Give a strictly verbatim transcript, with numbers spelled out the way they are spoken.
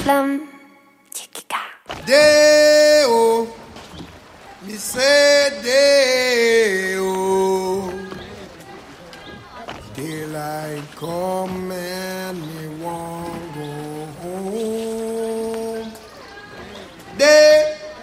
problem. Deo, me say Deo, daylight come and me want.